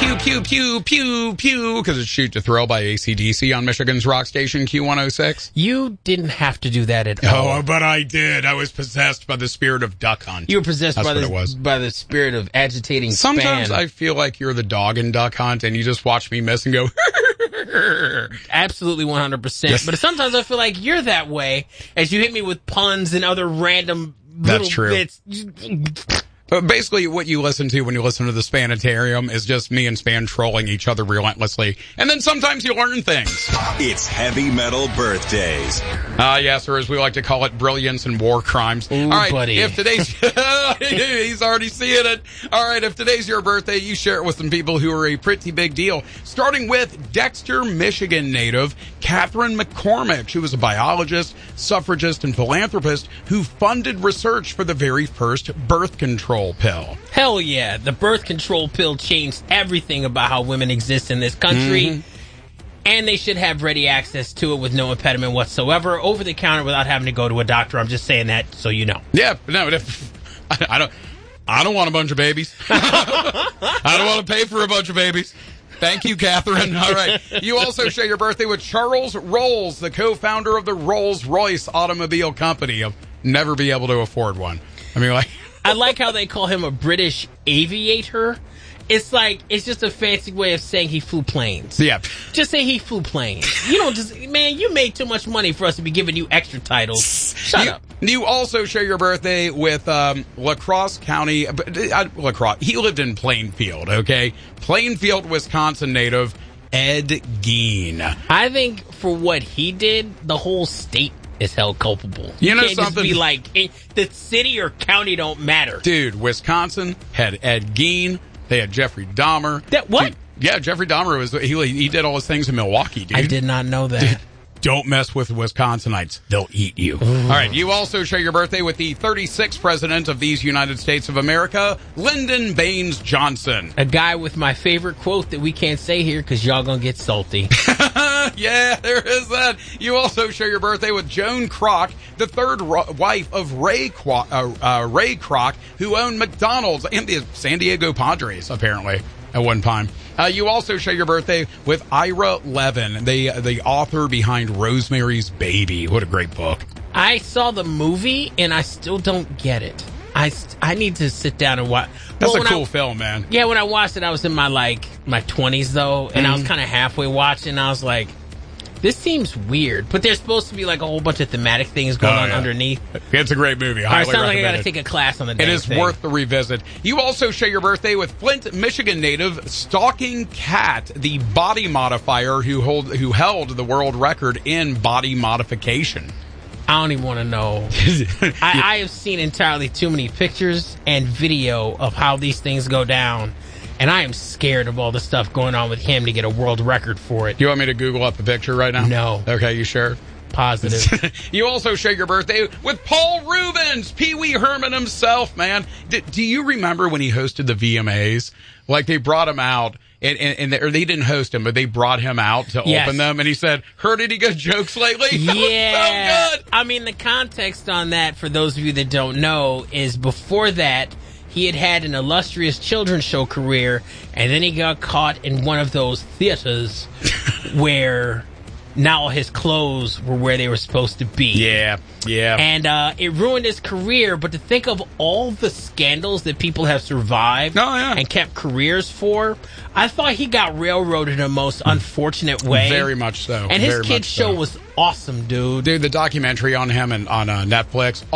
Pew, pew, pew, pew, pew, because it's Shoot to Thrill by AC/DC on Michigan's rock station Q106. You didn't have to do that at all. Oh, but I did. I was possessed by the spirit of Duck Hunt. You were possessed That's by what it was. by the spirit of agitating Sometimes Span. I feel like you're the dog in Duck Hunt, and you just watch me miss and go, Absolutely 100%. Yes. But sometimes I feel like you're that way as you hit me with puns and other random little That's true. bits. But basically, what you listen to when you listen to the Spanitarium is just me and Span trolling each other relentlessly. And then sometimes you learn things. It's Heavy Metal Birthdays. Yes, or as we like to call it, brilliance and war crimes. Ooh, all right, buddy. if today's... he's already seeing it. All right, if today's your birthday, you share it with some people who are a pretty big deal. Starting with Dexter, Michigan native Catherine McCormick. She was a biologist, suffragist, and philanthropist who funded research for the very first birth control pill. Hell yeah. The birth control pill changed everything about how women exist in this country. Mm-hmm. And they should have ready access to it with no impediment whatsoever, over the counter without having to go to a doctor. I'm just saying that so you know. Yeah, no, I don't want a bunch of babies. I don't want to pay for a bunch of babies. Thank you, Catherine. All right. You also share your birthday with Charles Rolls, the co-founder of the Rolls-Royce Automobile Company. You'll never be able to afford one. I mean, like... I like how they call him a British aviator. It's like, it's just a fancy way of saying he flew planes. Yeah. Just say he flew planes. You don't just, man, you made too much money for us to be giving you extra titles. Shut up. You also share your birthday with La Crosse County. La Crosse. He lived in Plainfield, okay? Plainfield, Wisconsin native Ed Gein. I think for what he did, the whole state is held culpable. You know can't something? Just be like, the city or county don't matter. Dude, Wisconsin had Ed Gein. They had Jeffrey Dahmer. That what? Yeah, Jeffrey Dahmer was he did all his things in Milwaukee, dude. I did not know that. Dude, don't mess with Wisconsinites. They'll eat you. Ooh. All right, you also share your birthday with the 36th president of these United States of America, Lyndon Baines Johnson. A guy with my favorite quote that we can't say here because y'all gonna get salty. Yeah, there is that. You also share your birthday with Joan Kroc, the third wife of Ray Kroc, who owned McDonald's and the San Diego Padres, apparently, at one time. You also share your birthday with Ira Levin, the author behind Rosemary's Baby. What a great book. I saw the movie, and I still don't get it. I need to sit down and watch. That's a cool film, man. Yeah, when I watched it, I was in my 20s, though, and I was kind of halfway watching, and I was like, this seems weird. But there's supposed to be a whole bunch of thematic things going on underneath. It's a great movie. It sounds like I got to take a class on the damn It is thing. worth the revisit. You also share your birthday with Flint, Michigan native Stalking Cat, the body modifier who held the world record in body modification. I don't even want to know. I have seen entirely too many pictures and video of how these things go down, and I am scared of all the stuff going on with him to get a world record for it. You want me to Google up a picture right now? No. Okay, you sure? Positive. You also share your birthday with Paul Rubens, Pee Wee Herman himself, man. Do you remember when he hosted the VMAs? Like, they brought him out, or they didn't host him, but they brought him out to open them, and he said, heard any good jokes lately? Yeah. So good. I mean, the context on that, for those of you that don't know, is before that, he had an illustrious children's show career, and then he got caught in one of those theaters where now his clothes were where they were supposed to be. Yeah. And it ruined his career, but to think of all the scandals that people have survived and kept careers for, I thought he got railroaded in a most unfortunate way. Very much so. And his kid's show was awesome, dude. Dude, the documentary on him on Netflix,